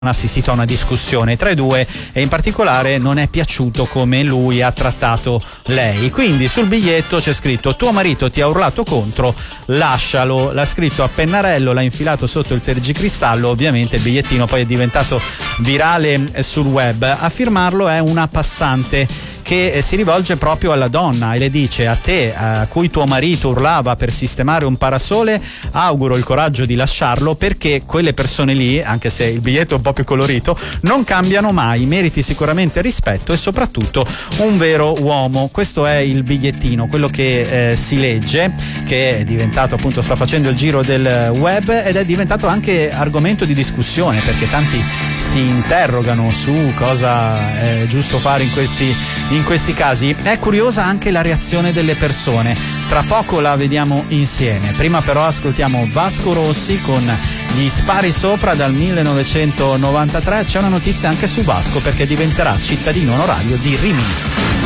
assistito a una discussione tra i due e in particolare non è piaciuto come lui ha trattato lei. Quindi sul biglietto c'è scritto: tuo marito ti ha urlato contro, lascialo. L'ha scritto a pennarello, l'ha infilato sotto il tergicristallo. Ovviamente il bigliettino poi è diventato virale sul web. A firmarlo è una passante che si rivolge proprio alla donna e le dice: a te, a cui tuo marito urlava per sistemare un parasole, auguro il coraggio di lasciarlo, perché quelle persone lì, anche se il biglietto è un po' più colorito, non cambiano mai, meriti sicuramente rispetto e soprattutto un vero uomo. Questo è il bigliettino, quello che si legge, che è diventato, appunto, sta facendo il giro del web ed è diventato anche argomento di discussione, perché tanti si interrogano su cosa è giusto fare in questi casi. È curiosa anche la reazione delle persone, tra poco la vediamo insieme. Prima però ascoltiamo Vasco Rossi con Gli spari sopra dal 1993. C'è una notizia anche su Vasco, perché diventerà cittadino onorario di Rimini.